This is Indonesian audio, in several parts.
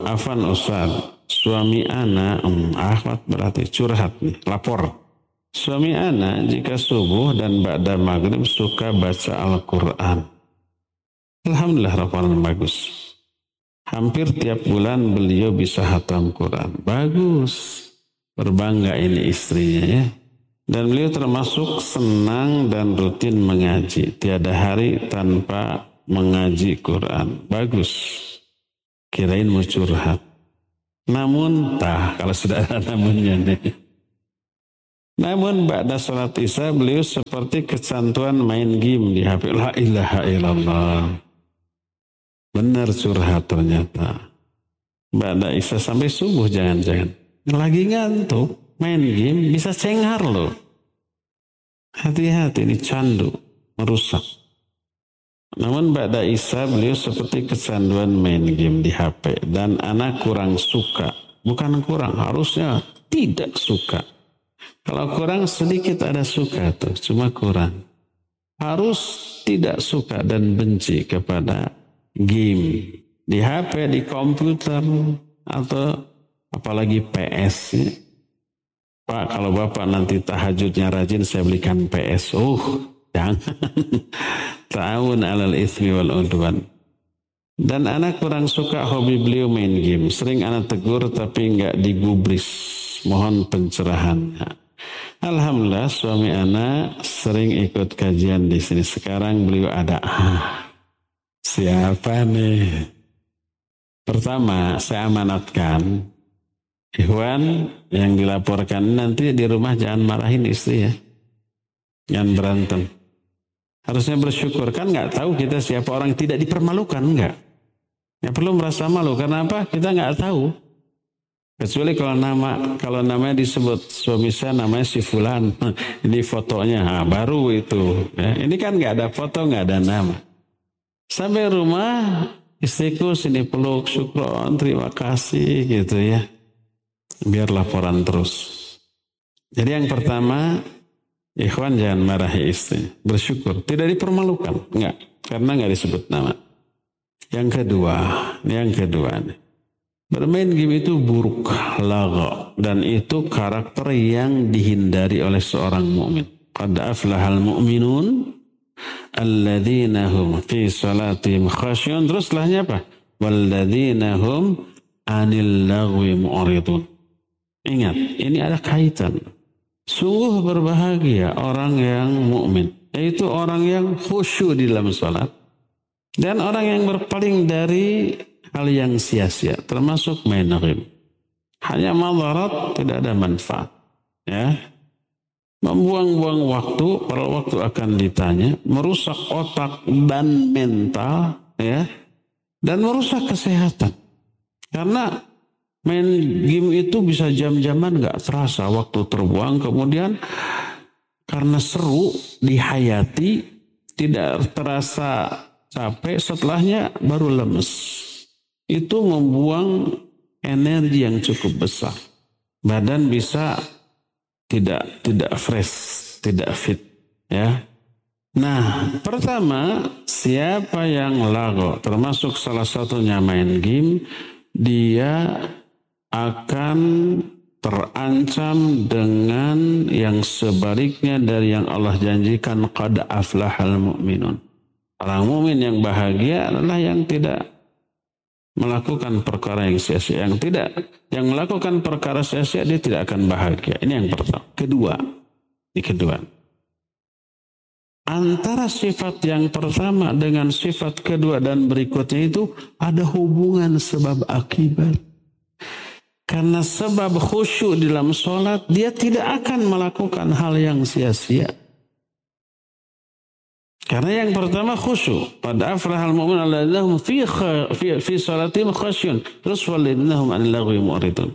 Afan Ustaz, suami ana, akhwat berarti curhat nih, lapor. Suami ana jika subuh dan ba'da maghrib suka baca Al-Quran. Alhamdulillah, rafalan bagus. Hampir tiap bulan beliau bisa hatam Quran. Bagus. Berbangga ini istrinya ya. Dan beliau termasuk senang dan rutin mengaji. Tiada hari tanpa mengaji Quran. Bagus. Kirain mau curhat. Namun, kalau sudah ada namunnya nih. Namun, ba'da salat isya beliau seperti kecantuan main game di HP. La ilaha illallah. Benar curhat ternyata. Ba'da isya sampai subuh jangan-jangan. Lagi ngantuk, main game bisa cenghar loh. Hati-hati ini candu, merusak. Namun ba'da isya beliau seperti kecanduan main game di HP. Dan anak kurang suka. Bukan kurang, harusnya tidak suka. Kalau kurang sedikit ada suka tuh, cuma kurang. Harus tidak suka dan benci kepada game. Di HP, di komputer, atau apalagi PS. Pak, kalau Bapak nanti tahajudnya rajin, saya belikan PS. Jangan. Ta'awun alal ismi wal udwan. Dan anak kurang suka hobi beliau main game. Sering anak tegur tapi enggak digubris. Mohon pencerahannya. Alhamdulillah suami anak sering ikut kajian di sini. Sekarang beliau ada. Siapa nih? Pertama, saya amanatkan Ikhwan yang dilaporkan nanti di rumah jangan marahin istri ya. Jangan berantem. Harusnya bersyukur. Kan nggak tahu kita siapa orang tidak dipermalukan. Nggak. Nggak perlu merasa malu. Karena apa? Kita nggak tahu. Kecuali kalau namanya disebut suami saya namanya si Fulan. Ini fotonya. Baru itu. Ya. Ini kan nggak ada foto, nggak ada nama. Sampai rumah istriku sini peluk, syukron, terima kasih gitu ya. Biar laporan terus. Jadi yang pertama, ikhwan jangan marahi istri. Bersyukur. Tidak dipermalukan. Enggak. Karena enggak disebut nama. Yang kedua nih. Bermain game itu buruk. Lagha. Dan itu karakter yang dihindari oleh seorang mukmin. Qad aflahal mu'minun. Alladzina hum fi salatihim khasyun. Terus setelahnya apa? Walladzina hum anil lagwi mu'ridun. Ingat, ini ada kaitan. Sungguh berbahagia orang yang mukmin, yaitu orang yang khusyuk di dalam salat dan orang yang berpaling dari hal yang sia-sia, termasuk main game. Hanya madarat, tidak ada manfaat. Ya, membuang-buang waktu, pada waktu akan ditanya, merusak otak dan mental, ya, dan merusak kesehatan. Karena main game itu bisa jam-jaman gak terasa waktu terbuang. Kemudian karena seru dihayati tidak terasa capek, setelahnya baru lemes. Itu membuang energi yang cukup besar. Badan bisa tidak fresh, tidak fit ya. Nah, pertama siapa yang lago termasuk salah satunya main game, dia akan terancam dengan yang sebaliknya dari yang Allah janjikan, qad aflahal mu'minun. Orang mukmin yang bahagia adalah yang tidak melakukan perkara yang sia-sia. Yang melakukan perkara sia-sia dia tidak akan bahagia. Ini yang pertama. Kedua. Antara sifat yang pertama dengan sifat kedua dan berikutnya itu ada hubungan sebab akibat. Karena sebab khusyuk dalam sholat, dia tidak akan melakukan hal yang sia-sia. Karena yang pertama khusyuk. Pada afrahal mu'min alladhum fi sholatihim khasyun. Terus walidnahum anil lagwi mu'ridun.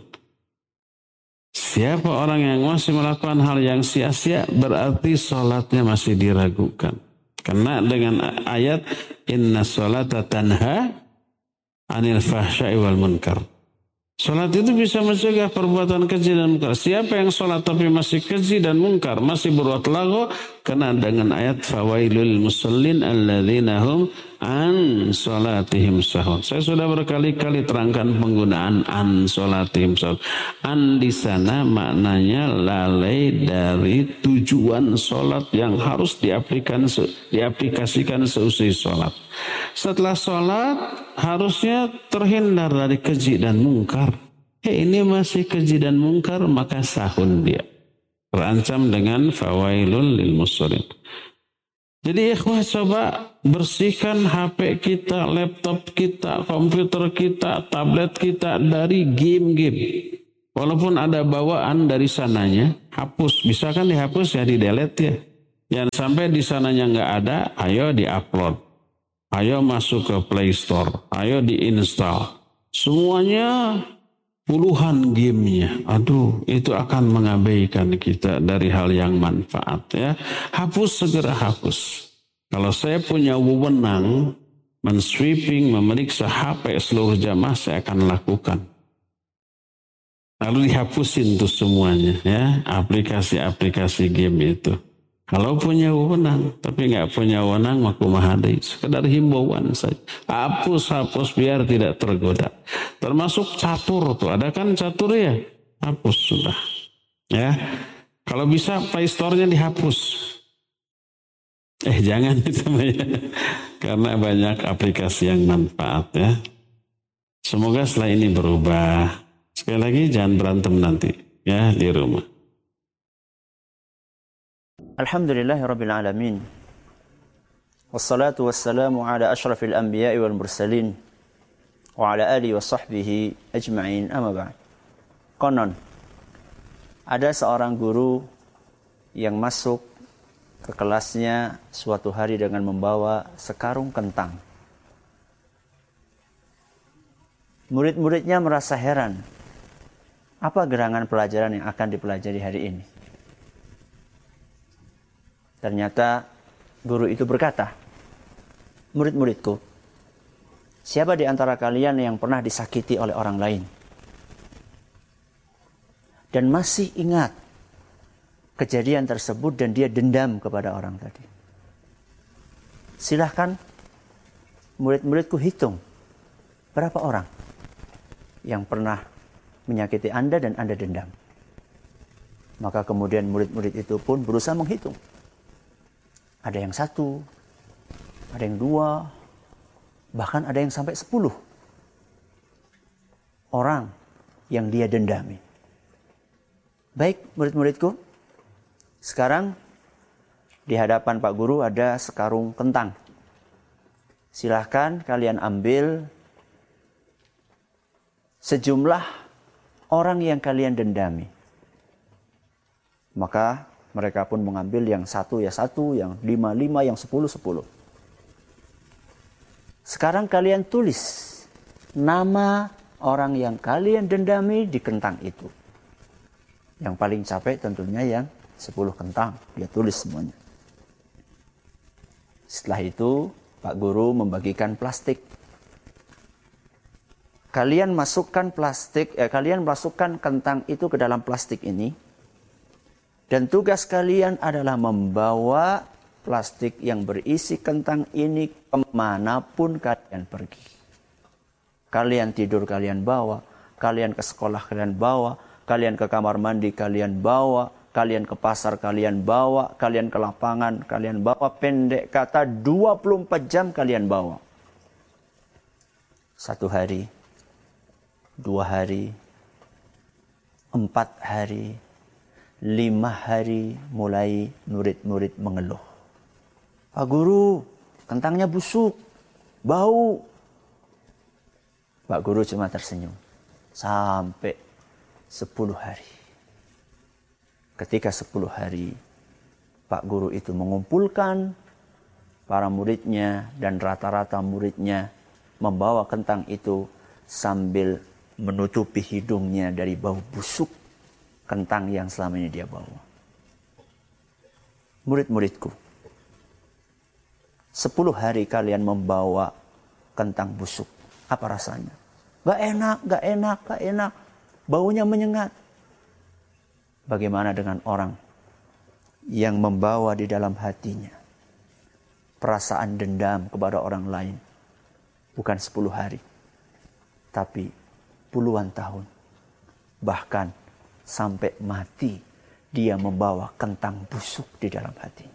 Siapa orang yang masih melakukan hal yang sia-sia, berarti sholatnya masih diragukan. Karena dengan ayat inna sholata tanha anil fahsya'i wal munkar. Sholat itu bisa mencegah perbuatan keji dan munkar. Siapa yang sholat tapi masih keji dan munkar, masih berbuat lagu, kena dengan ayat fawailul musallin alladzina hum an salatihim sahun. Saya sudah berkali-kali terangkan penggunaan an salatihim sahun. An di sana maknanya lalai dari tujuan salat yang harus diaplikasikan seusai salat. Setelah salat harusnya terhindar dari keji dan mungkar. Ini masih keji dan mungkar, maka sahun dia. Terancam dengan fawailul lil musallin. Jadi ikhwah, coba bersihkan HP kita, laptop kita, komputer kita, tablet kita dari game-game. Walaupun ada bawaan dari sananya, hapus. Bisa kan dihapus ya, di-delete ya. Jangan sampai di sananya nggak ada, ayo di-upload. Ayo masuk ke Play Store, ayo di-install. Semuanya puluhan gamenya. Aduh, itu akan mengabaikan kita dari hal yang manfaat ya. Hapus, segera hapus. Kalau saya punya wewenang men-sweeping, memeriksa HP seluruh jamaah, saya akan lakukan. Lalu dihapusin tuh semuanya ya, aplikasi-aplikasi game itu. Kalau punya wewenang, tapi nggak punya wewenang, makumahadai, sekedar himbauan saja. Hapus biar tidak tergoda. Termasuk catur tuh, ada kan catur ya? Hapus sudah. Ya, kalau bisa Play Store-nya dihapus. Jangan itu ya, karena banyak aplikasi yang manfaat ya. Semoga setelah ini berubah. Sekali lagi jangan berantem nanti ya di rumah. Alhamdulillahirabbil alamin. Wassalatu wassalamu ala asyrafil anbiya'i wal mursalin wa ala alihi wa sahbihi ajma'in, amma ba'd. Konon ada seorang guru yang masuk ke kelasnya suatu hari dengan membawa sekarung kentang. Murid-muridnya merasa heran, apa gerangan pelajaran yang akan dipelajari hari ini? Ternyata guru itu berkata, murid-muridku, siapa di antara kalian yang pernah disakiti oleh orang lain dan masih ingat kejadian tersebut dan dia dendam kepada orang tadi? Silahkan murid-muridku hitung berapa orang yang pernah menyakiti Anda dan Anda dendam. Maka kemudian murid-murid itu pun berusaha menghitung. Ada yang 1, ada yang 2, bahkan ada yang sampai 10 orang yang dia dendami. Baik murid-muridku, sekarang di hadapan Pak Guru ada sekarung kentang. Silahkan kalian ambil sejumlah orang yang kalian dendami. Maka mereka pun mengambil yang 1 ya 1, yang 5 5, yang 10 10. Sekarang kalian tulis nama orang yang kalian dendami di kentang itu. Yang paling capek tentunya yang 10 kentang. Dia tulis semuanya. Setelah itu Pak Guru membagikan plastik. Kalian masukkan kentang itu ke dalam plastik ini. Dan tugas kalian adalah membawa plastik yang berisi kentang ini kemanapun kalian pergi. Kalian tidur kalian bawa, kalian ke sekolah kalian bawa, kalian ke kamar mandi kalian bawa, kalian ke pasar kalian bawa, kalian ke lapangan kalian bawa, pendek kata 24 jam kalian bawa. 1 hari, 2 hari, 4 hari, 5 hari mulai murid-murid mengeluh. Pak Guru, kentangnya busuk, bau. Pak Guru cuma tersenyum. Sampai 10 hari. Ketika 10 hari, Pak Guru itu mengumpulkan para muridnya dan rata-rata muridnya membawa kentang itu sambil menutupi hidungnya dari bau busuk kentang yang selama ini dia bawa. Murid-muridku, 10 hari kalian membawa kentang busuk. Apa rasanya? Gak enak. Baunya menyengat. Bagaimana dengan orang yang membawa di dalam hatinya perasaan dendam kepada orang lain. Bukan 10 hari, tapi puluhan tahun. Bahkan sampai mati dia membawa kentang busuk di dalam hatinya.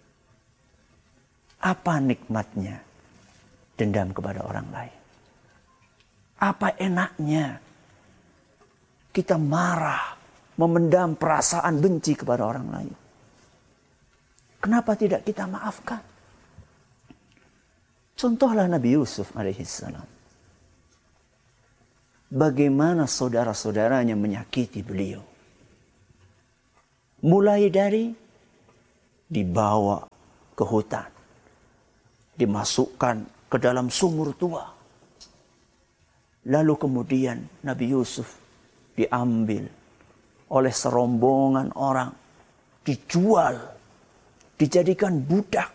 Apa nikmatnya dendam kepada orang lain? Apa enaknya kita marah, memendam perasaan benci kepada orang lain? Kenapa tidak kita maafkan? Contohlah Nabi Yusuf alaihissalam. Bagaimana saudara-saudaranya menyakiti beliau. Mulai dari dibawa ke hutan, dimasukkan ke dalam sumur tua. Lalu kemudian Nabi Yusuf diambil oleh serombongan orang, dijual, dijadikan budak.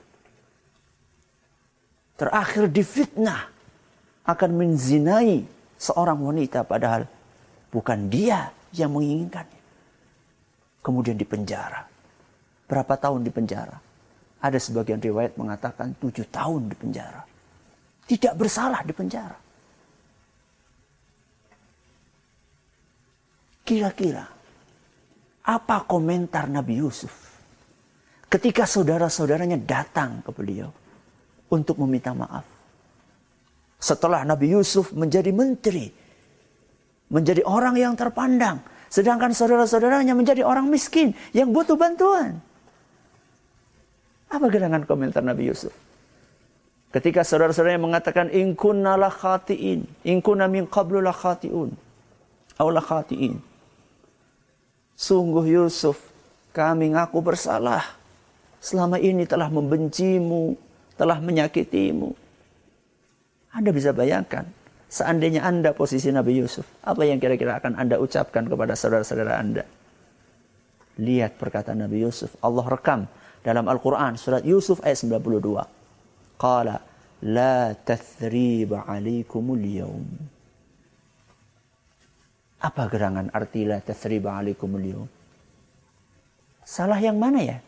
Terakhir difitnah akan menzinai seorang wanita, padahal bukan dia yang menginginkannya. Kemudian dipenjara. Berapa tahun dipenjara? Ada sebagian riwayat mengatakan 7 tahun dipenjara. Tidak bersalah dipenjara. Kira-kira apa komentar Nabi Yusuf ketika saudara-saudaranya datang ke beliau untuk meminta maaf? Setelah Nabi Yusuf menjadi menteri, menjadi orang yang terpandang, sedangkan saudara-saudaranya menjadi orang miskin yang butuh bantuan. Apa gerangan komentar Nabi Yusuf? Ketika saudara-saudaranya mengatakan, in kunna la khati'in, in kunna min qablu la khati'un, aw la khati'in. Sungguh Yusuf, kami ngaku bersalah. Selama ini telah membencimu, telah menyakitimu. Anda bisa bayangkan, seandainya Anda posisi Nabi Yusuf, apa yang kira-kira akan Anda ucapkan kepada saudara-saudara Anda? Lihat perkataan Nabi Yusuf. Allah rekam dalam Al-Quran, surat Yusuf ayat 92. Qala, la tathriba alaikumul yawm. Apa gerangan arti la tathriba alaikumul yawm? Salah yang mana ya?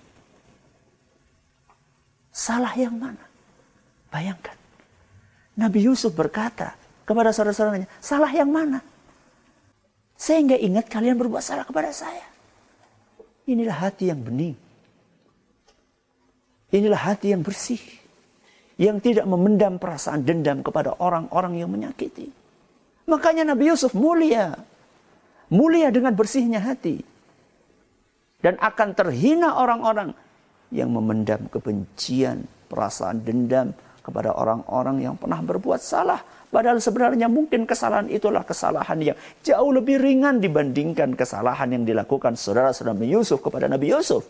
Salah yang mana? Bayangkan. Nabi Yusuf berkata kepada saudara-saudaranya, salah yang mana? Saya nggak ingat kalian berbuat salah kepada saya. Inilah hati yang bening. Inilah hati yang bersih. Yang tidak memendam perasaan dendam kepada orang-orang yang menyakiti. Makanya Nabi Yusuf mulia. Mulia dengan bersihnya hati. Dan akan terhina orang-orang yang memendam kebencian, perasaan dendam kepada orang-orang yang pernah berbuat salah. Padahal sebenarnya mungkin kesalahan itulah kesalahan yang jauh lebih ringan dibandingkan kesalahan yang dilakukan saudara-saudara Nabi Yusuf kepada Nabi Yusuf.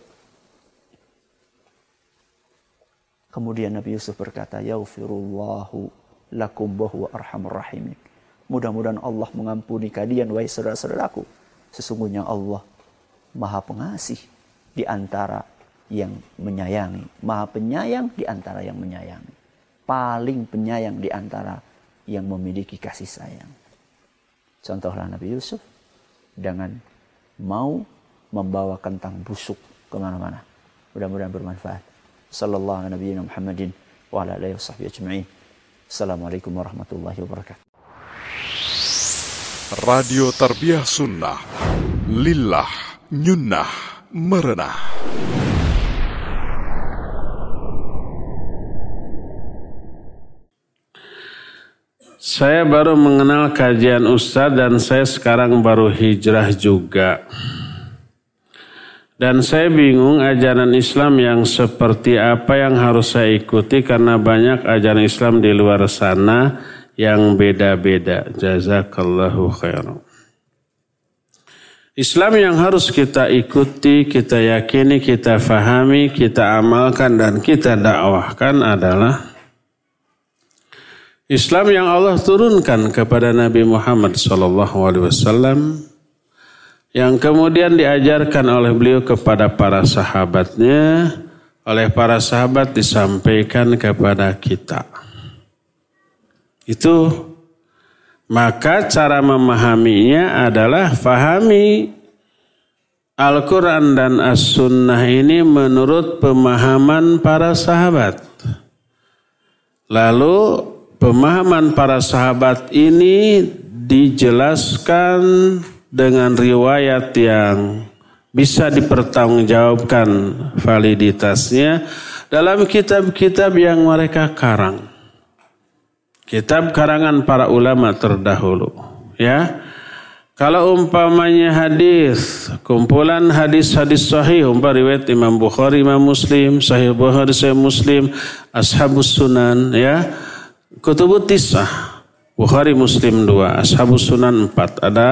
Kemudian Nabi Yusuf berkata, yaghfirullahu lakum wa huwa arhamur rahimin. Mudah-mudahan Allah mengampuni kalian, wahai saudara-saudaraku. Sesungguhnya Allah Maha Pengasih di antara yang menyayangi. Maha Penyayang di antara yang menyayangi. Paling penyayang di antara yang memiliki kasih sayang. Contohlah Nabi Yusuf dengan mau membawa kentang busuk kemana-mana. Mudah-mudahan bermanfaat. Sallallahu alaihi wasallam Muhammadin wa ala alihi washabbihi ajma'in. Assalamualaikum warahmatullahi wabarakatuh. Radio Tarbiyah Sunnah. Lillah nyunnah merenah. Saya baru mengenal kajian Ustadz dan saya sekarang baru hijrah juga. Dan saya bingung ajaran Islam yang seperti apa yang harus saya ikuti karena banyak ajaran Islam di luar sana yang beda-beda. Jazakallahu khairan. Islam yang harus kita ikuti, kita yakini, kita fahami, kita amalkan dan kita dakwahkan adalah Islam yang Allah turunkan kepada Nabi Muhammad SAW, yang kemudian diajarkan oleh beliau kepada para sahabatnya, oleh para sahabat disampaikan kepada kita. Itu, maka cara memahaminya adalah fahami Al-Quran dan As-Sunnah ini menurut pemahaman para sahabat. Lalu pemahaman para sahabat ini dijelaskan dengan riwayat yang bisa dipertanggungjawabkan validitasnya dalam kitab-kitab yang mereka karang. Kitab karangan para ulama terdahulu. Ya. Kalau umpamanya hadis, kumpulan hadis-hadis sahih, riwayat Imam Bukhari, Imam Muslim, Sahih Bukhari, Sahih Muslim, Ashabus Sunan, ya, Kutubut Tis'ah, Bukhari, Muslim 2, Ashabus Sunan 4, ada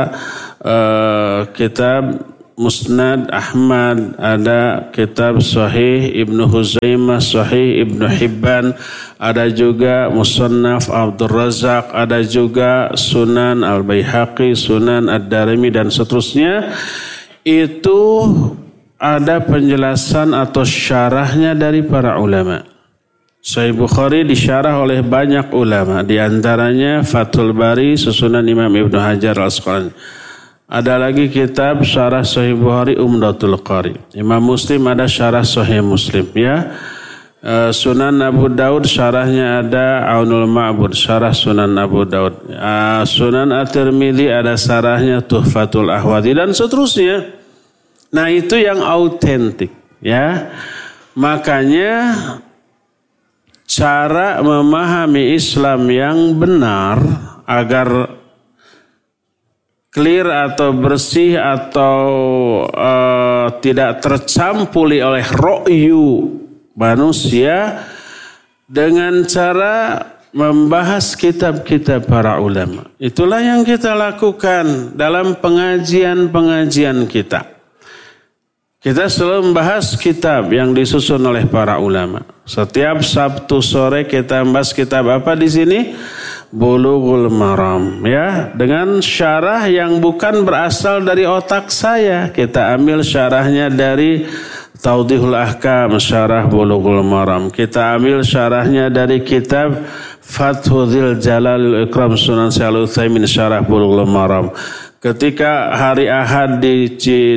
kitab Musnad Ahmad, ada kitab Sahih Ibnu Huzaimah, Sahih Ibnu Hibban, ada juga Musannaf Abdul Razak, ada juga Sunan Al-Baihaqi, Sunan Ad-Darimi dan seterusnya. Itu ada penjelasan atau syarahnya dari para ulama. Sahih Bukhari disyarah oleh banyak ulama, di antaranya Fathul Bari, susunan Imam Ibnu Hajar Al-Asqalani. Ada lagi kitab syarah Sahih Bukhari Umdatul Qari. Imam Muslim ada syarah Sahih Muslim, ya. Sunan Abu Daud syarahnya ada Aunul Ma'bud, syarah Sunan Abu Daud. Sunan At-Tirmidzi ada syarahnya Tuhfatul Ahwadi dan seterusnya. Nah, itu yang autentik, ya. Makanya cara memahami Islam yang benar agar clear atau bersih atau tidak tercampuri oleh ro'yu manusia dengan cara membahas kitab-kitab para ulama. Itulah yang kita lakukan dalam pengajian-pengajian kita. Kita selalu membahas kitab yang disusun oleh para ulama. Setiap Sabtu sore kita membahas kitab apa di sini? Bulughul Maram, ya, dengan syarah yang bukan berasal dari otak saya. Kita ambil syarahnya dari Tawdihul Ahkam, syarah Bulughul Maram. Kita ambil syarahnya dari kitab Fathul Jalalul Ikram Sunan Syekh Utsaimin, syarah Bulughul Maram. Ketika hari Ahad di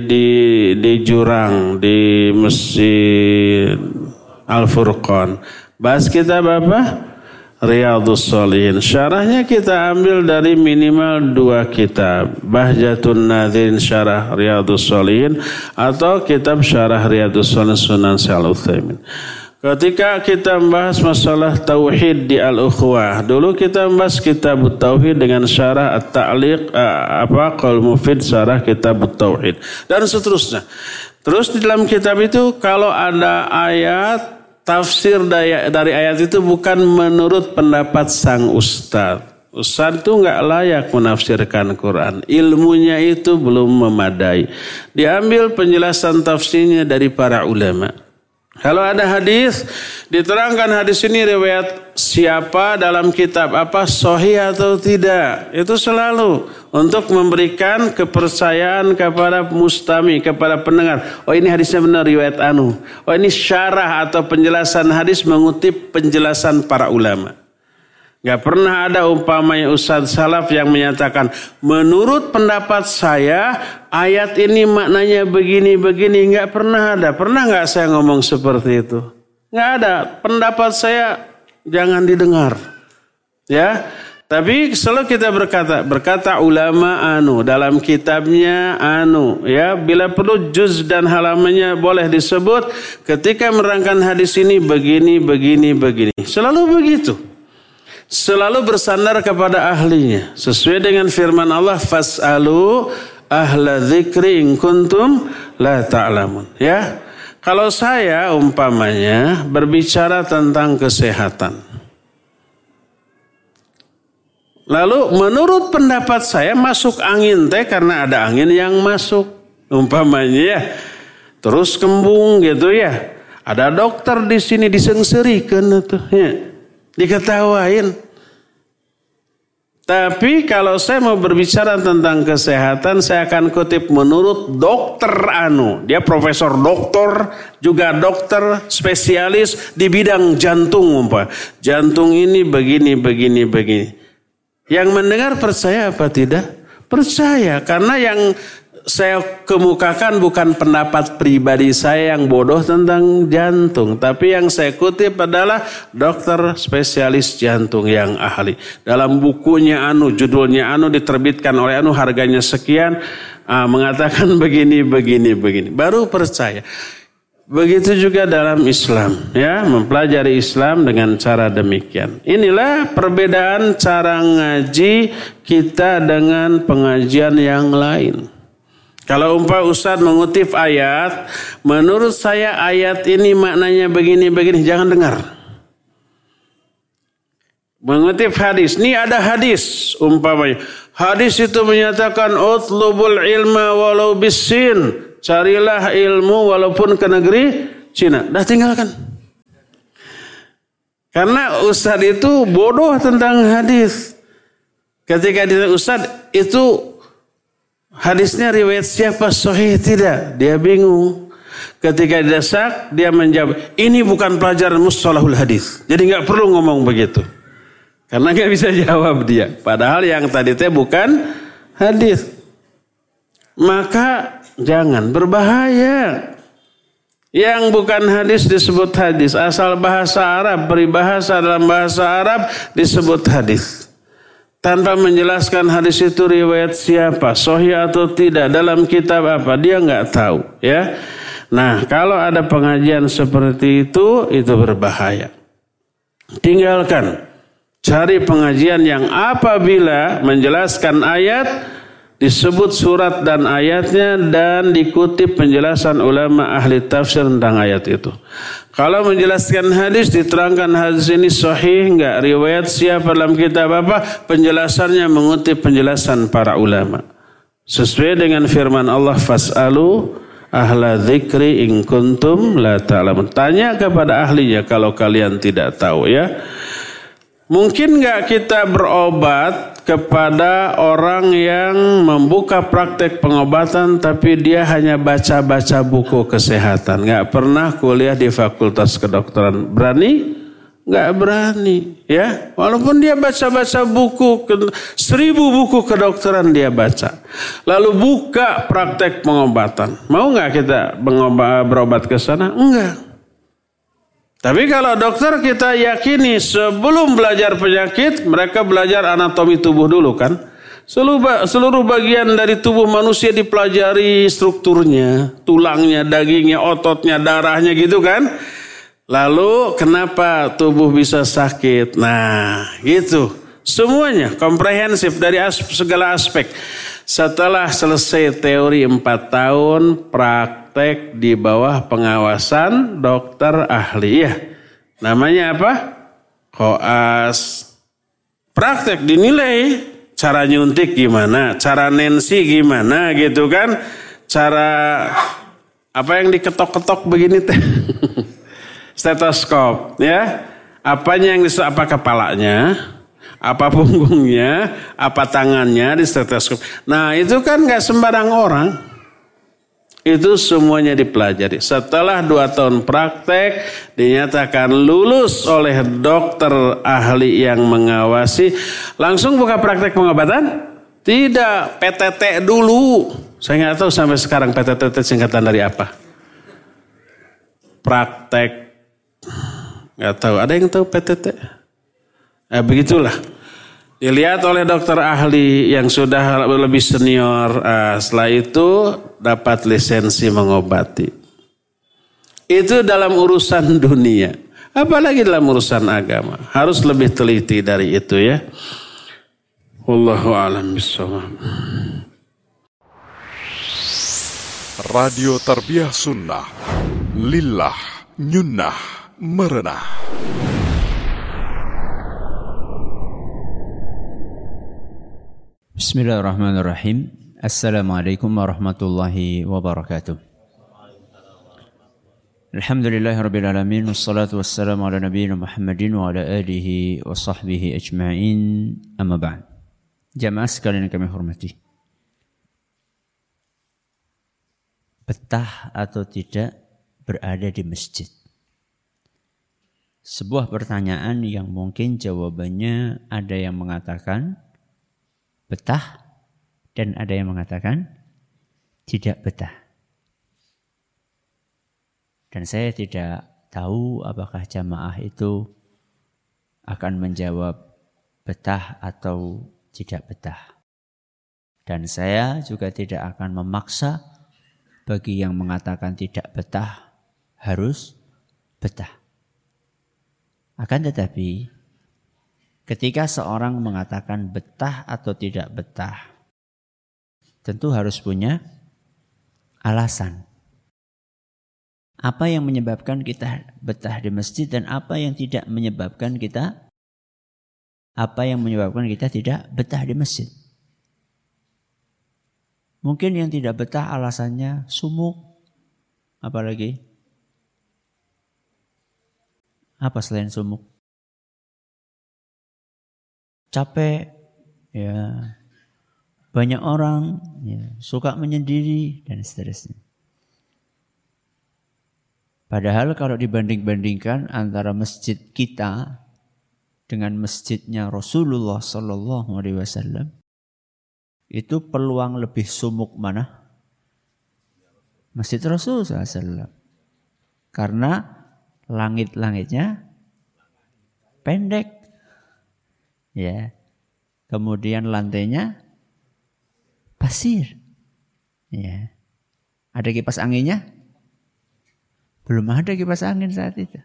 Jurang di Masjid Al-Furqan, bahas kitab apa? Riyadhus Shalihin. Syarahnya kita ambil dari minimal 2 kitab. Bahjatun Nadhirin syarah Riyadhus Shalihin atau kitab syarah Riyadhus Shalihin Sunan Syekh Utsaimin. Ketika kita membahas masalah tauhid di Al-Ukhwah, dulu kita membahas kitab tauhid dengan syarah At-Ta'liq Qaul Mufid, syarah kitab tauhid dan seterusnya. Terus di dalam kitab itu kalau ada ayat, tafsir dari ayat itu bukan menurut pendapat sang ustaz. Ustaz itu enggak layak menafsirkan Quran. Ilmunya itu belum memadai. Diambil penjelasan tafsirnya dari para ulama. Kalau ada hadis, diterangkan hadis ini riwayat siapa dalam kitab apa, sahih atau tidak. Itu selalu untuk memberikan kepercayaan kepada mustami, kepada pendengar. Oh, ini hadisnya benar riwayat anu. Oh, ini syarah atau penjelasan hadis mengutip penjelasan para ulama. Gak pernah ada umpamanya Ustadz Salaf yang menyatakan, menurut pendapat saya ayat ini maknanya begini-begini. Gak pernah ada. Pernah gak saya ngomong seperti itu? Gak ada. Pendapat saya jangan didengar. Ya. Tapi selalu kita berkata ulama anu, dalam kitabnya anu, ya, bila perlu juz dan halamannya boleh disebut ketika merangkan hadis ini begini. Selalu begitu. Selalu bersandar kepada ahlinya. Sesuai dengan firman Allah, fas'alu ahla dzikri in kuntum la ta'lamun. Ya. Kalau saya umpamanya berbicara tentang kesehatan. Lalu menurut pendapat saya masuk angin teh karena ada angin yang masuk. Umpamanya ya. Terus kembung gitu ya. Ada dokter di sini disengserikan tuh ya. Diketawain. Tapi kalau saya mau berbicara tentang kesehatan, saya akan kutip menurut dokter anu. Dia profesor doktor, juga dokter spesialis di bidang jantung. Jantung ini begini. Yang mendengar percaya apa tidak? Percaya. Karena yang saya kemukakan bukan pendapat pribadi saya yang bodoh tentang jantung. Tapi yang saya kutip adalah dokter spesialis jantung yang ahli. Dalam bukunya judulnya diterbitkan oleh harganya sekian. Mengatakan begini. Baru percaya. Begitu juga dalam Islam, ya, mempelajari Islam dengan cara demikian. Inilah perbedaan cara ngaji kita dengan pengajian yang lain. Kalau Ustadz mengutip ayat, menurut saya ayat ini maknanya begini, jangan dengar. Mengutip hadis, ini ada hadis umpamanya. Hadis itu menyatakan utlubul ilma walau bisin. Carilah ilmu walaupun ke negeri Cina. Dah tinggalkan. Karena Ustadz itu bodoh tentang hadis. Ketika dia Ustadz itu hadisnya riwayat siapa, sahih tidak? Dia bingung. Ketika didesak, dia menjawab, ini bukan pelajaran mustalahul hadis. Jadi nggak perlu ngomong begitu. Karena nggak bisa jawab dia. Padahal yang tadi itu bukan hadis. Maka jangan, berbahaya. Yang bukan hadis disebut hadis. Asal bahasa Arab, peribahasa dalam bahasa Arab disebut hadis. Tanpa menjelaskan hadis itu riwayat siapa, sahih atau tidak, dalam kitab apa, dia nggak tahu. Ya. Nah, kalau ada pengajian seperti itu berbahaya. Tinggalkan. Cari pengajian yang apabila menjelaskan ayat, disebut surat dan ayatnya dan dikutip penjelasan ulama ahli tafsir tentang ayat itu. Kalau menjelaskan hadis, diterangkan hadis ini sahih enggak, riwayat siapa, dalam kitab apa, penjelasannya mengutip penjelasan para ulama. Sesuai dengan firman Allah, fas'alu ahla dzikri in kuntum la ta'lamun. Tanya kepada ahlinya kalau kalian tidak tahu, ya. Mungkin enggak kita berobat kepada orang yang membuka praktek pengobatan tapi dia hanya baca-baca buku kesehatan, nggak pernah kuliah di fakultas kedokteran, berani? Nggak berani, ya. Walaupun dia baca-baca buku 1000 buku kedokteran dia baca, lalu buka praktek pengobatan, mau nggak kita berobat ke sana? Enggak. Tapi kalau dokter kita yakini sebelum belajar penyakit, mereka belajar anatomi tubuh dulu kan. Seluruh bagian dari tubuh manusia dipelajari strukturnya, tulangnya, dagingnya, ototnya, darahnya gitu kan. Lalu kenapa tubuh bisa sakit? Nah gitu. Semuanya komprehensif dari segala aspek. Setelah selesai teori 4 tahun, praktek di bawah pengawasan dokter ahli, ya. Namanya apa? Koas. Praktek dinilai, cara nyuntik gimana, cara nensi gimana gitu kan. Cara apa yang diketok-ketok begini teh. Stetoskop, ya. Apanya yang apa kepalanya? Apa punggungnya, apa tangannya di stetoskop. Nah itu kan gak sembarang orang. Itu semuanya dipelajari. Setelah 2 tahun praktek, dinyatakan lulus oleh dokter ahli yang mengawasi. Langsung buka praktek pengobatan? Tidak, PTT dulu. Saya gak tahu sampai sekarang PTT singkatan dari apa. Praktek. Gak tahu, ada yang tahu PTT? Begitulah. Dilihat oleh dokter ahli yang sudah lebih senior. Setelah itu dapat lisensi mengobati. Itu dalam urusan dunia. Apalagi dalam urusan agama. Harus lebih teliti dari itu, ya. Wallahu a'lam bishawab. Radio Tarbiyah Sunnah. Lillah nyunnah merenah. Bismillahirrahmanirrahim. Assalamualaikum warahmatullahi wabarakatuh. Alhamdulillahirabbil alamin, wassalatu wassalamu ala nabiyina Muhammadin wa ala alihi wa sahbihi ajma'in. Amma ba'd. Jamaah sekalian yang kami hormati. Betah atau tidak berada di masjid? Sebuah pertanyaan yang mungkin jawabannya ada yang mengatakan betah dan ada yang mengatakan tidak betah. Dan saya tidak tahu apakah jamaah itu akan menjawab betah atau tidak betah. Dan saya juga tidak akan memaksa bagi yang mengatakan tidak betah harus betah. Akan tetapi ketika seorang mengatakan betah atau tidak betah, tentu harus punya alasan. Apa yang menyebabkan kita betah di masjid dan apa yang tidak menyebabkan kita tidak betah di masjid. Mungkin yang tidak betah alasannya sumuk, apalagi apa selain sumuk? Capek, ya. Banyak orang ya, suka menyendiri dan seterusnya. Padahal kalau dibanding-bandingkan antara masjid kita dengan masjidnya Rasulullah Sallallahu Alaihi Wasallam, itu peluang lebih sumuk mana? Masjid Rasulullah SAW. Karena langit-langitnya pendek, ya. Kemudian lantainya pasir, ya. Ada kipas anginnya? Belum ada kipas angin saat itu.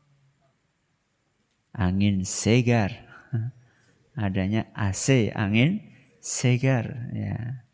Angin segar. Adanya AC, angin segar, ya.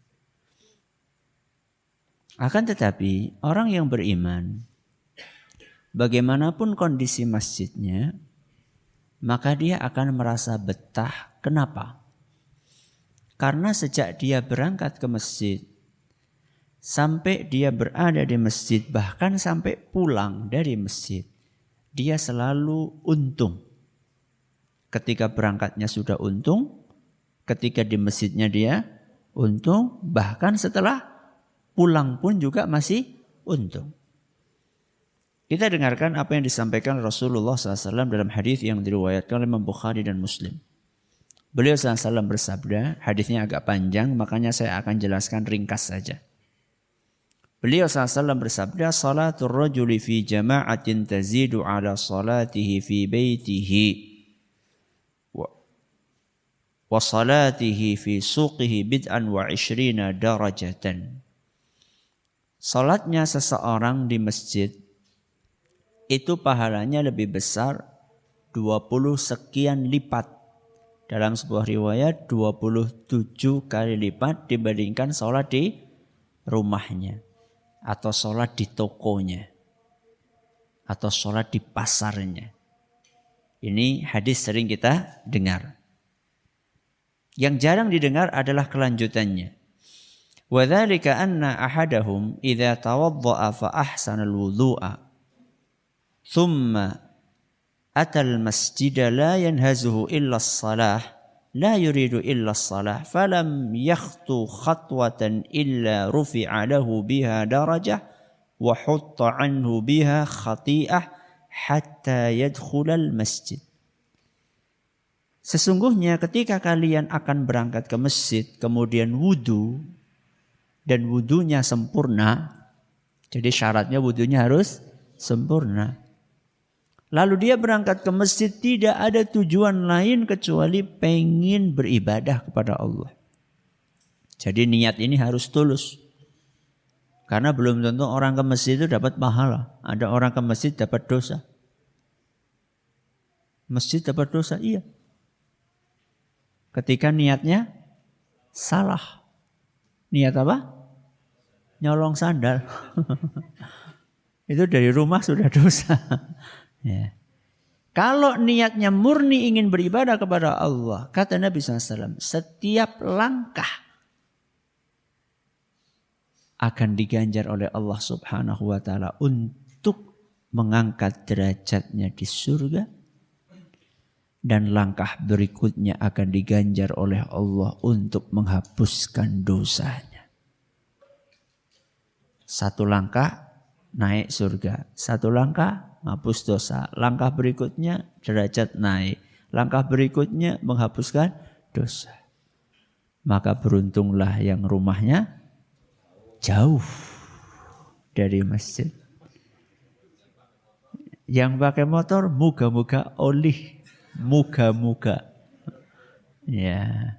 Akan tetapi orang yang beriman, bagaimanapun kondisi masjidnya, maka dia akan merasa betah. Kenapa? Karena sejak dia berangkat ke masjid, sampai dia berada di masjid, bahkan sampai pulang dari masjid, dia selalu untung. Ketika berangkatnya sudah untung, ketika di masjidnya dia untung, bahkan setelah pulang pun juga masih untung. Kita dengarkan apa yang disampaikan Rasulullah SAW dalam hadis yang diriwayatkan oleh Imam Bukhari dan Muslim. Beliau SAW bersabda, hadisnya agak panjang, makanya saya akan jelaskan ringkas saja. Beliau SAW bersabda, salatul rajuli fi jama'atin tazidu ala salatihi fi baitihi wa salatihi fi suqihi bid'an wa 20 darajatan. Salatnya seseorang di masjid itu pahalanya lebih besar 20 sekian lipat. Dalam sebuah riwayat 27 kali lipat dibandingkan salat di rumahnya, atau salat di tokonya, atau salat di pasarnya. Ini hadis sering kita dengar. Yang jarang didengar adalah kelanjutannya. Wa dzalika anna ahadahum idza tawaddaa fa ahsana al-wudhu'a thumma atal masjid la yanhazuhu illa as-salah la yuridu illa as-salah falam yakhtu khatwatan illa rufi'a lahu biha darajah wa hutta anhu biha khati'ah hatta yadkhula al-masjid. Sesungguhnya ketika kalian akan berangkat ke masjid, kemudian wudu, dan wudunya sempurna, jadi syaratnya wudunya harus sempurna. Lalu dia berangkat ke masjid tidak ada tujuan lain kecuali pengen beribadah kepada Allah. Jadi niat ini harus tulus. Karena belum tentu orang ke masjid itu dapat pahala. Ada orang ke masjid dapat dosa. Masjid dapat dosa, iya. Ketika niatnya salah. Niat apa? Nyolong sandal. Itu dari rumah sudah dosa. Ya. Kalau niatnya murni ingin beribadah kepada Allah, kata Nabi SAW, setiap langkah akan diganjar oleh Allah Subhanahu wa Ta'ala untuk mengangkat derajatnya di surga. Dan langkah berikutnya akan diganjar oleh Allah untuk menghapuskan dosanya. Satu langkah naik surga, satu langkah menghapus dosa, langkah berikutnya derajat naik, langkah berikutnya menghapuskan dosa. Maka beruntunglah yang rumahnya jauh dari masjid. Yang pakai motor moga-moga olih, moga-moga. Ya.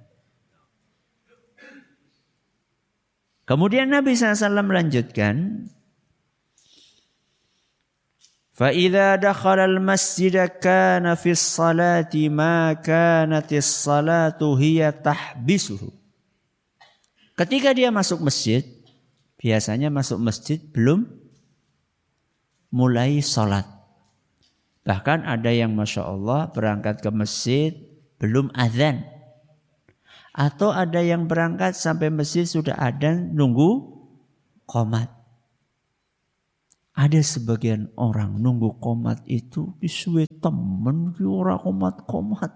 Kemudian Nabi SAW melanjutkan, فَإِذَا دَخَلَ الْمَسْجِدَ كَانَ فِي الصَّلَاةِ مَا كَانَتِ الصَّلَاةُ هِيَ تَحْبِسُهُ. Ketika dia masuk masjid, biasanya masuk masjid belum mulai sholat. Bahkan ada yang Masya Allah berangkat ke masjid belum azan. Atau ada yang berangkat sampai masjid sudah adzan nunggu qomat. Ada sebagian orang nunggu qomat itu disuwe temen ki ora qomat-qomat.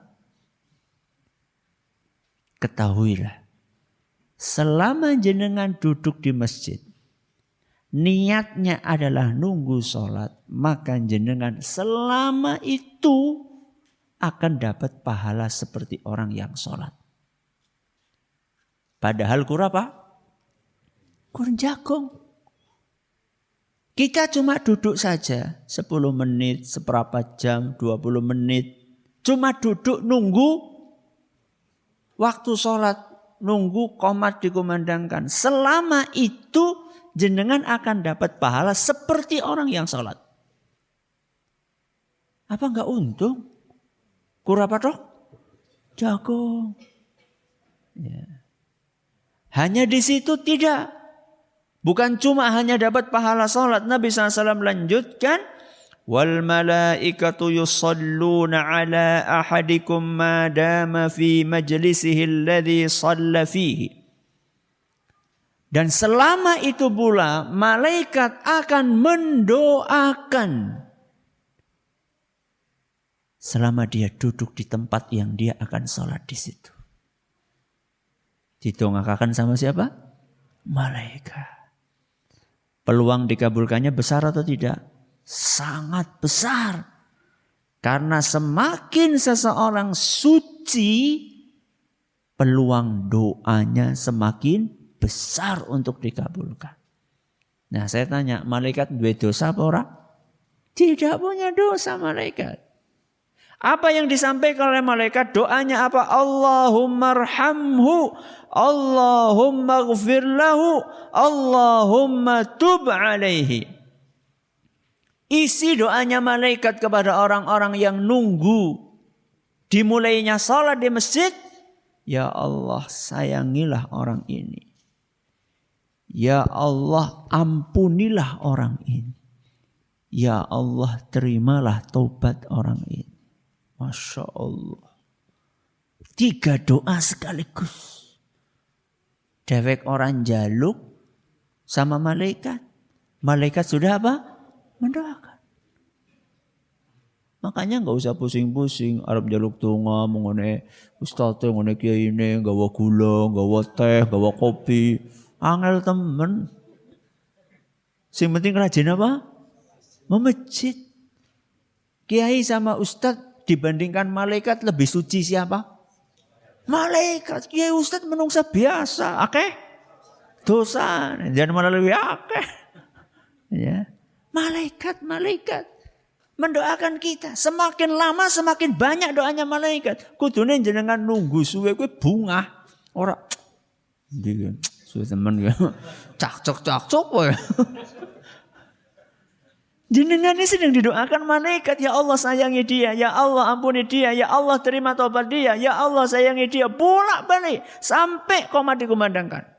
Ketahuilah, selama jenengan duduk di masjid, niatnya adalah nunggu sholat, maka jenengan selama itu akan dapat pahala seperti orang yang sholat. Padahal kurang apa? Kurang jagung. Kita cuma duduk saja 10 menit, seperempat jam, 20 menit. Cuma duduk nunggu waktu sholat, nunggu qomat dikumandangkan. Selama itu jenengan akan dapat pahala seperti orang yang sholat. Apa enggak untung? Kurang apa dok? Jagung. Ya. Hanya di situ tidak. Bukan cuma hanya dapat pahala salat. Nabi SAW melanjutkan, wal malaikatu yusalluna ala ahadikum ma dama fi majlisihi alladhi shalla fihi. Dan selama itu pula malaikat akan mendoakan selama dia duduk di tempat yang dia akan salat di situ. Didoakan sama siapa? Malaikat. Peluang dikabulkannya besar atau tidak? Sangat besar. Karena semakin seseorang suci, peluang doanya semakin besar untuk dikabulkan. Nah saya tanya, malaikat dua dosa apa orang? Tidak punya dosa malaikat. Apa yang disampaikan oleh malaikat? Doanya apa? Allahumma arhamhu, Allahumma ghfir lahu, Allahumma tub alaihi. Isi doanya malaikat kepada orang-orang yang nunggu dimulainya salat di masjid. Ya Allah, sayangilah orang ini. Ya Allah, ampunilah orang ini. Ya Allah, terimalah taubat orang ini. Masya Allah. 3 doa sekaligus. Dewek orang jaluk sama malaikat. Malaikat sudah apa? Mendoakan. Makanya gak usah pusing-pusing. Arab jaluk tunga, mengone ustaz, mengone kiai ini, gawa gula, gawa teh, gawa kopi. Angel temen. Yang penting rajin apa? Memejit. Kiai sama ustaz dibandingkan malaikat lebih suci siapa? Malaikat. Kiai ustaz menungsa biasa. Akeh dosa. Jangan malah lebih akeh. Ya. Malaikat mendoakan kita. Semakin lama semakin banyak doanya malaikat. Kudune jenengan nunggu suwe kuwi bungah. Ora ndi suwe temen ya. Cak-cok wae. Jenengan ini sedang didoakan malaikat. Ya Allah sayangi dia. Ya Allah ampuni dia. Ya Allah terima taubat dia. Ya Allah sayangi dia. Bolak balik. Sampai qomat dikumandangkan.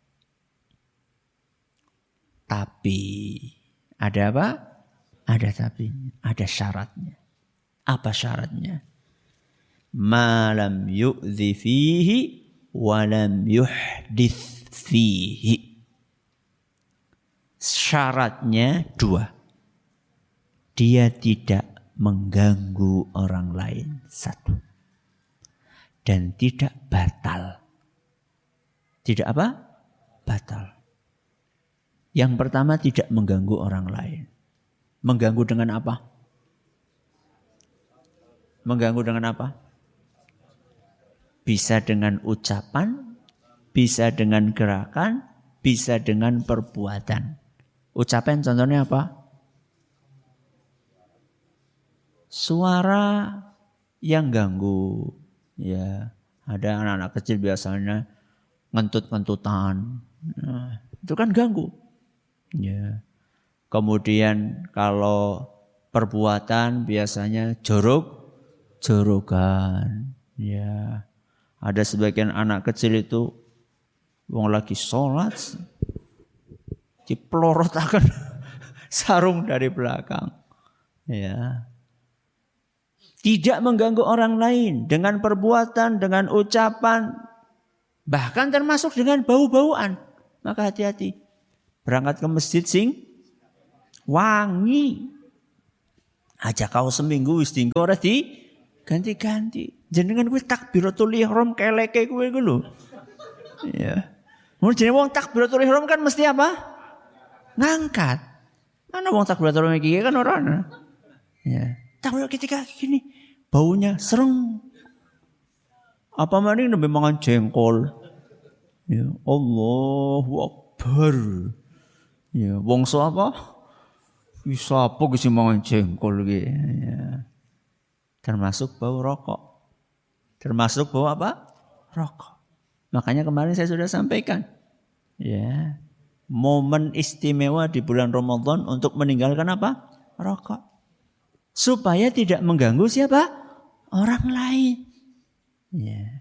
Tapi. Ada apa? Ada tapi. Ada syaratnya. Apa syaratnya? Ma lam yu'dhi fihi. Wa lam yuhdith fihi. Syaratnya 2. Dia tidak mengganggu orang lain. 1. Dan tidak batal. Tidak apa? Batal. Yang pertama tidak mengganggu orang lain. Mengganggu dengan apa? Mengganggu dengan apa? Bisa dengan ucapan, bisa dengan gerakan, bisa dengan perbuatan. Ucapan contohnya apa? Suara yang ganggu. Ya, ada anak-anak kecil biasanya ngentut-ngentutan. Nah, itu kan ganggu. Ya. Kemudian kalau perbuatan biasanya jorok-jorokan. Ya. Ada sebagian anak kecil itu wong lagi sholat dipelorotakan sarung dari belakang. Ya. Tidak mengganggu orang lain dengan perbuatan, dengan ucapan, bahkan termasuk dengan bau-bauan. Maka hati-hati. Berangkat ke masjid wangi. Aja kau seminggu wis dinggo ora di ganti-ganti. Jenengan kuwi takbiratul ihram keleke kuwi ku lho. Ya. Mun jenenge wong takbiratul ihram kan mesti apa? Ngangkat. Ana wong takbiratul ihram iki kan ora ana. Ya. Takbir ketika gini baunya sereng. Apa maning nembe mangan jengkol. Ya, Allahu Akbar. Ya, wong apa? Wis apa ki sing mangan jengkol iki. Ya. Termasuk bau rokok. Termasuk bau apa? Rokok. Makanya kemarin saya sudah sampaikan. Ya. Momen istimewa di bulan Ramadan untuk meninggalkan apa? Rokok. Supaya tidak mengganggu siapa? Orang lain. Ya.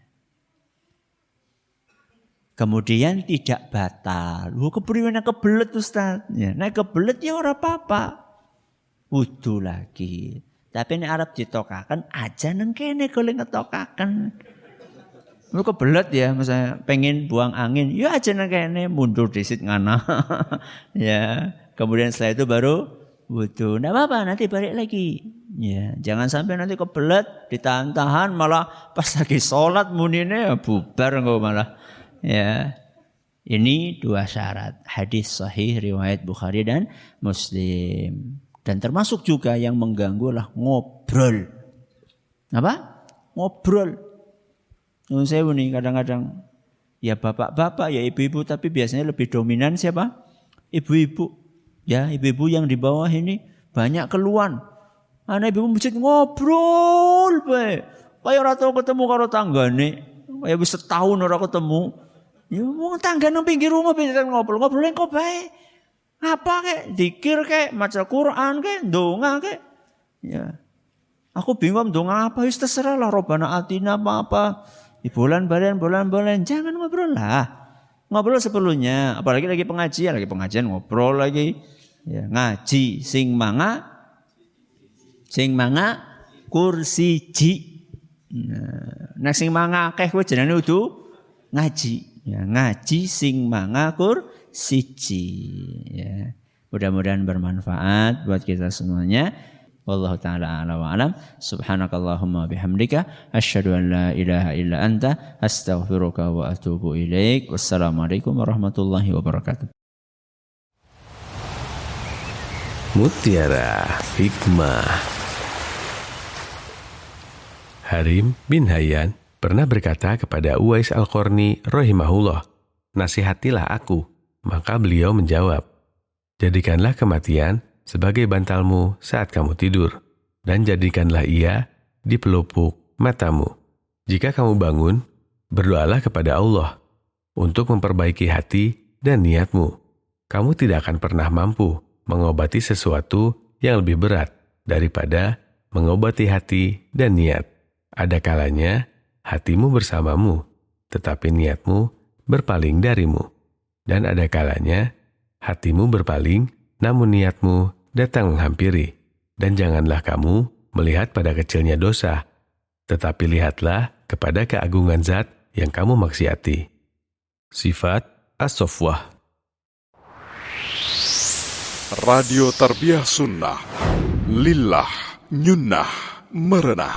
Kemudian tidak batal. Kepriwe kebelet Ustaz. Ya, nek kebelet ya ora apa-apa. Wudu lagi. Tapi nek arep ditokaken aja nang kene golek ngetokaken. Lu kebelet ya, misalnya pengen buang angin, ya aja nang kene mundur disit ngana. Ya, kemudian setelah itu baru wudu. Nggak apa-apa, nanti balik lagi. Ya, jangan sampai nanti kebelet, ditahan-tahan malah pas lagi sholat munine bubar enggak malah. Ya. Ini 2 syarat. Hadis sahih riwayat Bukhari dan Muslim. Dan termasuk juga yang mengganggu lah ngobrol. Apa? Ngobrol. Saya nih kadang-kadang ya bapak-bapak ya ibu-ibu tapi biasanya lebih dominan siapa? Ibu-ibu. Ya, ibu-ibu yang di bawah ini banyak keluhan. Anak ibu masjid ngobrol bae. Kaya ora tau ketemu karo tanggane. Kaya wis setahun ora ketemu. Ya wong tangga nang pinggir rumah bisa ngobrol-ngobrol kok bae. Apa kek? Zikir kek, maca Quran kek, ndonga kek. Ya. Aku bingung ndonga apa wis terserah lah Robbana atina apa-apa. Di bulan balen, jangan ngobrol lah. Ngobrol seperlunya, apalagi lagi pengajian ngobrol lagi. Ya, ngaji sing manga kursi ji. Nah, sing manga akeh kowe jenenge udu ngaji. Ya, ngaji sing manga kursi ji. Ya. Mudah-mudahan bermanfaat buat kita semuanya. Wallahu ta'ala a'la wa alam. Subhanakallahumma bihamdika asyhadu an la ilaha illa anta astaghfiruka wa atubu ilaik. Wassalamualaikum warahmatullahi wabarakatuh. Mutiara Hikmah. Harim bin Hayyan pernah berkata kepada Uwais Al-Qarni rahimahullah, "Nasihatilah aku." Maka beliau menjawab, "Jadikanlah kematian sebagai bantalmu saat kamu tidur, dan jadikanlah ia di pelupuk matamu. Jika kamu bangun, berdoalah kepada Allah untuk memperbaiki hati dan niatmu. Kamu tidak akan pernah mampu mengobati sesuatu yang lebih berat daripada mengobati hati dan niat. Ada kalanya hatimu bersamamu, tetapi niatmu berpaling darimu. Dan ada kalanya hatimu berpaling, namun niatmu datang menghampiri. Dan janganlah kamu melihat pada kecilnya dosa, tetapi lihatlah kepada keagungan zat yang kamu maksiati." Sifat As-Sofwah. Radio Tarbiyah Sunnah, Lillah, Nyunnah, Merenah.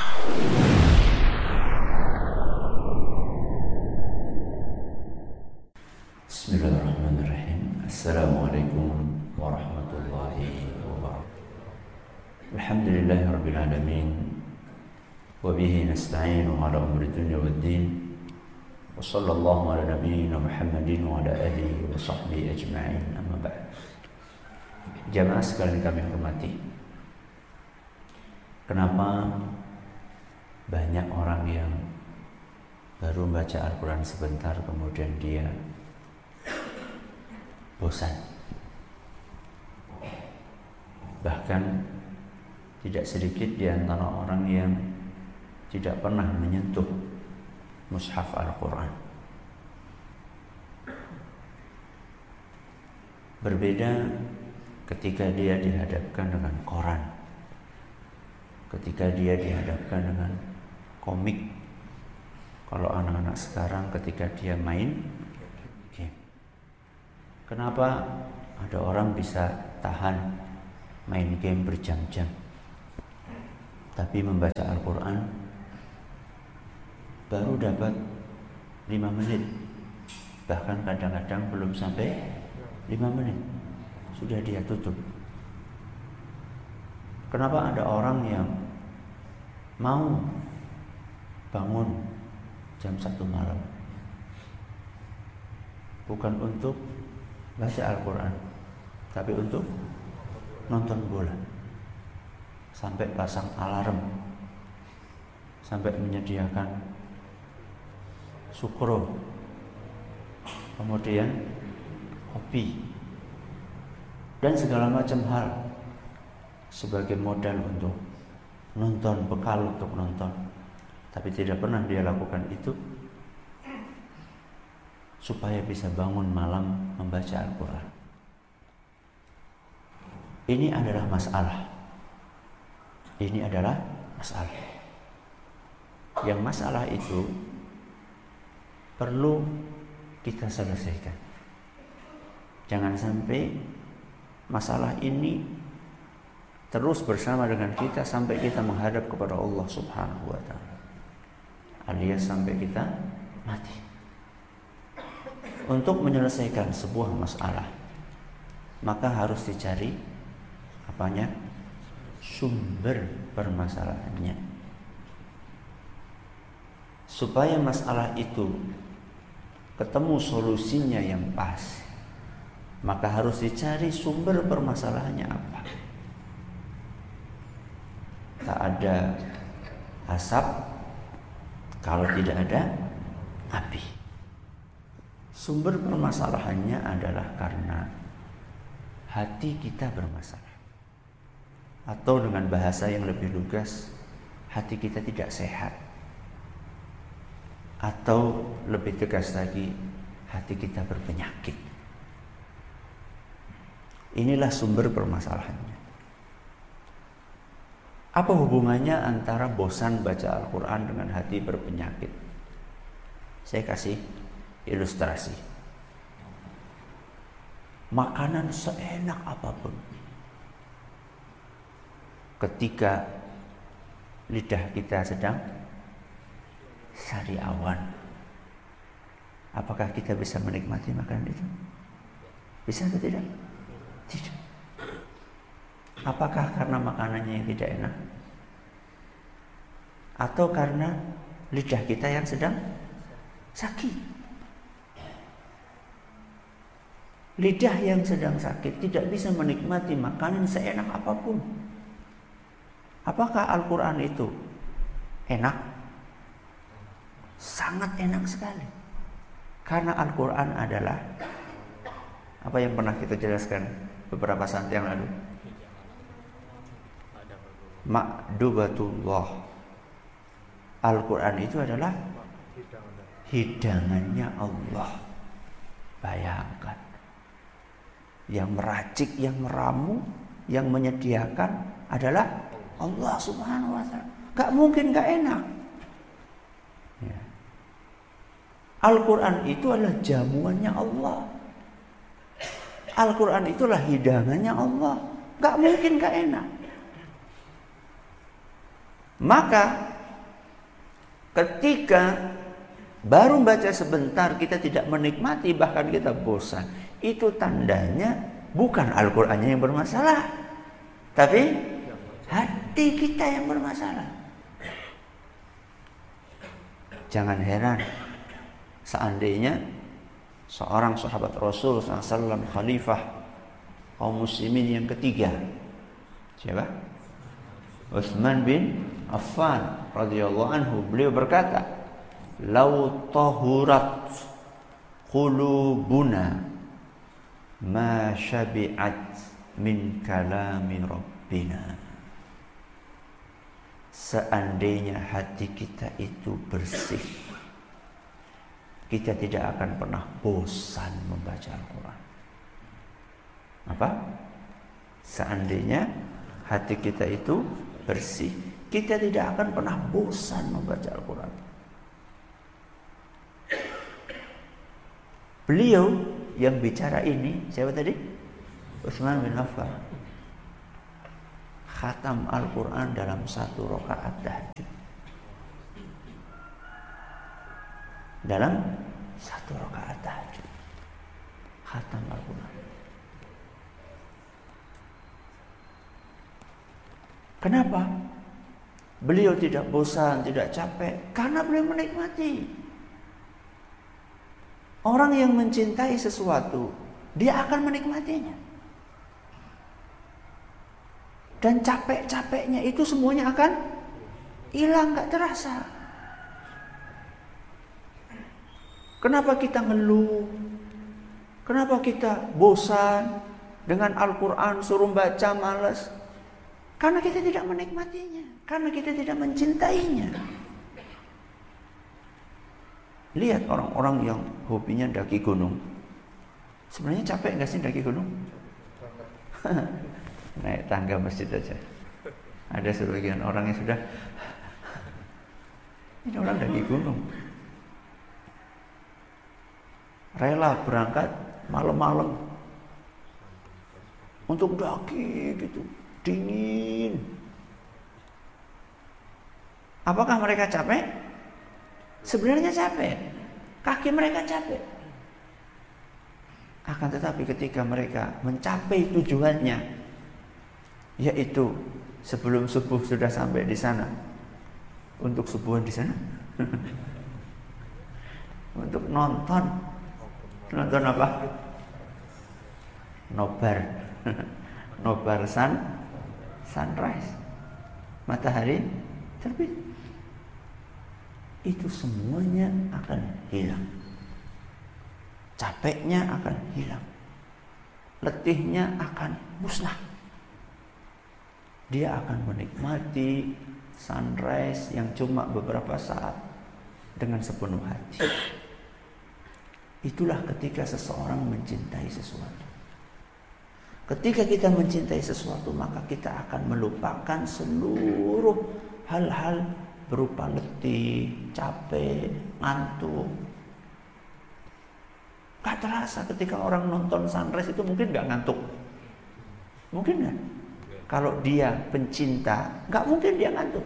Bismillahirrahmanirrahim. Assalamualaikum warahmatullahi wabarakatuh. Alhamdulillahirabbil alamin. Wa bihi nasta'inu ala umuri dunya waddin. Wassallallahu ala nabiyyina Muhammadin wa ala alihi wa sahbihi ajma'in. Amma ba'd. Jamaah sekalian kami hormati, kenapa banyak orang yang baru membaca Al-Quran sebentar kemudian dia bosan? Bahkan tidak sedikit di antara orang yang tidak pernah menyentuh mushaf Al-Quran. Berbeda ketika dia dihadapkan dengan koran, ketika dia dihadapkan dengan komik. Kalau anak-anak sekarang ketika dia main game. Kenapa ada orang bisa tahan main game berjam-jam, tapi membaca Al-Quran baru dapat 5 menit, bahkan kadang-kadang belum sampai 5 menit sudah dia tutup. Kenapa ada orang yang mau bangun jam 1 malam bukan untuk baca Al-Quran, tapi untuk nonton bola, sampai pasang alarm, sampai menyediakan sukro, kemudian kopi, dan segala macam hal sebagai modal untuk nonton, bekal untuk nonton. Tapi tidak pernah dia lakukan itu supaya bisa bangun malam membaca Al-Quran. Ini adalah masalah. Ini adalah masalah. Yang masalah itu perlu kita selesaikan. Jangan sampai masalah ini terus bersama dengan kita sampai kita menghadap kepada Allah Subhanahu wa ta'ala, alias sampai kita mati. Untuk menyelesaikan sebuah masalah, maka harus dicari apanya? Sumber permasalahannya. Supaya masalah itu ketemu solusinya yang pas, maka harus dicari sumber permasalahannya apa. Tak ada asap kalau tidak ada api. Sumber permasalahannya adalah karena hati kita bermasalah, atau dengan bahasa yang lebih lugas, hati kita tidak sehat. Atau lebih tegas lagi, hati kita berpenyakit. Inilah sumber permasalahannya. Apa hubungannya antara bosan baca Al-Quran dengan hati berpenyakit? Saya kasih ilustrasi. Makanan seenak apapun, ketika lidah kita sedang sariawan, apakah kita bisa menikmati makanan itu? Bisa atau tidak? Tidak. Apakah karena makanannya yang tidak enak? Atau karena lidah kita yang sedang sakit? Lidah yang sedang sakit tidak bisa menikmati makanan seenak apapun. Apakah Al-Quran itu enak? Sangat enak sekali. Karena Al-Quran adalah apa yang pernah kita jelaskan beberapa saat yang lalu? Ma'dubatullah. Al-Quran itu adalah hidangannya Allah. Bayangkan, yang meracik, yang meramu, yang menyediakan adalah Allah Subhanahu wa ta'ala. Gak mungkin gak enak. Ya. Al-Quran itu adalah jamuannya Allah. Al-Quran itulah hidangannya Allah. Gak mungkin gak enak. Maka ketika baru baca sebentar kita tidak menikmati, bahkan kita bosan, itu tandanya bukan Al-Qurannya yang bermasalah, tapi hati kita yang bermasalah. Jangan heran Seandainya seorang sahabat Rasul SAW, khalifah kaum muslimin yang ketiga, siapa? Utsman bin Affan radhiyallahu anhu, beliau berkata, "Lau tahurat qulubuna ma syabi'at min kalami rabbina." Seandainya hati kita itu bersih, kita tidak akan pernah bosan membaca Al-Quran. Apa? Seandainya hati kita itu bersih, kita tidak akan pernah bosan membaca Al-Quran. Beliau yang bicara ini, siapa tadi? Utsman bin Affan. Khatam Al-Quran dalam 1 rakaat tahajud. Dalam 1 rakaat tahajud khatam Al-Quran. Kenapa? Beliau tidak bosan, tidak capek, karena beliau menikmati. Orang yang mencintai sesuatu, dia akan menikmatinya. Dan capek-capeknya itu semuanya akan hilang, gak terasa. Kenapa kita ngeluh? Kenapa kita bosan dengan Al-Quran, suruh baca malas? Karena kita tidak menikmatinya, karena kita tidak mencintainya. Lihat orang-orang yang hobinya daki gunung. Sebenarnya capek nggak sih daki gunung? Naik tangga masjid aja. Ada sebagian orang yang sudah, ini orang daki gunung, rela berangkat malam-malam untuk daki gitu, dingin. Apakah mereka capek? Sebenarnya capek, kaki mereka capek. Akan tetapi ketika mereka mencapai tujuannya, yaitu sebelum subuh sudah sampai di sana, untuk subuhan di sana, untuk nonton apa? Nobar sunrise, matahari terbit. Itu semuanya akan hilang. Capeknya akan hilang, letihnya akan musnah. Dia akan menikmati sunrise yang cuma beberapa saat dengan sepenuh hati. Itulah ketika seseorang mencintai sesuatu. Ketika kita mencintai sesuatu, maka kita akan melupakan seluruh hal-hal berupa letih, capek, ngantuk. Gak terasa ketika orang nonton sunrise itu mungkin gak ngantuk. Mungkin gak? Kalau dia pencinta, gak mungkin dia ngantuk.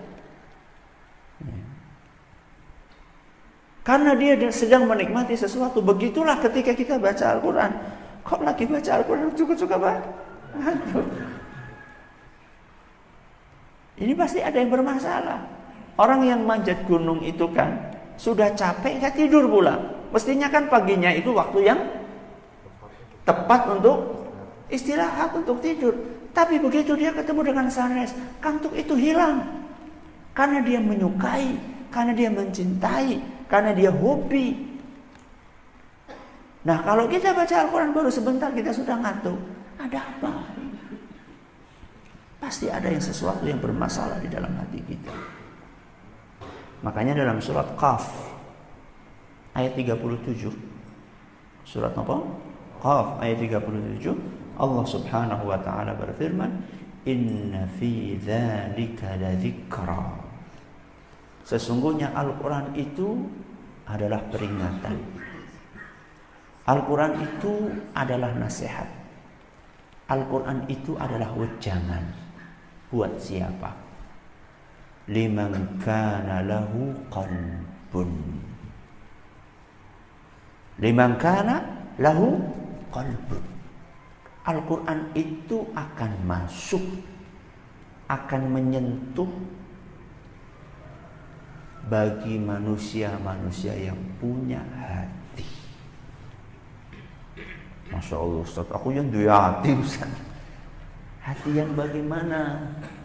Karena dia sedang menikmati sesuatu. Begitulah ketika kita baca Al-Quran. Kok lagi baca Al-Quran suka-suka banget ngantuk? Ini pasti ada yang bermasalah. Orang yang manjat gunung itu kan sudah capek, gak tidur pula. Mestinya kan paginya itu waktu yang tepat untuk istirahat, untuk tidur. Tapi begitu dia ketemu dengan sunrise, kantuk itu hilang. Karena dia menyukai, karena dia mencintai, karena dia hobi. Nah, kalau kita baca Al-Quran baru sebentar kita sudah ngantuk, ada apa? Pasti ada yang sesuatu yang bermasalah di dalam hati kita. Makanya dalam surat Qaf ayat 37, surat apa? Qaf ayat 37, Allah Subhanahu wa taala berfirman, "Inna fi dzalika ladzikra." Sesungguhnya Al-Quran itu adalah peringatan. Al-Quran itu adalah nasihat. Al-Quran itu adalah wejangan. Buat siapa? Liman kana lahu qalbun. Liman kana lahu qalbun. Al-Quran itu akan masuk, akan menyentuh bagi manusia-manusia yang punya hati. Masya Allah Ustaz, aku yang duya hati Ustaz. Hati yang bagaimana?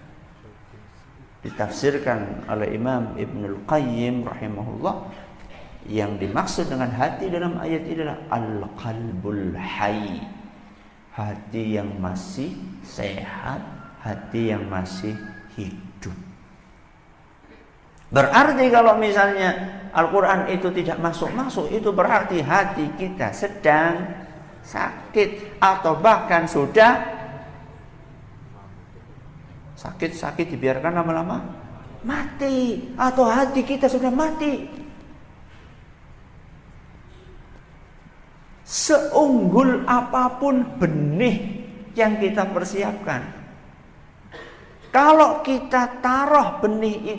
Ditafsirkan oleh Imam Ibnul Qayyim rahimahullah, yang dimaksud dengan hati dalam ayat ini adalah al-qalbul hayy, hati yang masih sehat, hati yang masih hidup. Berarti kalau misalnya Al-Quran itu tidak masuk-masuk, itu berarti hati kita sedang sakit, atau bahkan sudah sakit dibiarkan lama-lama mati, atau hati kita sudah mati. Seunggul apapun benih yang kita persiapkan, kalau kita taruh benih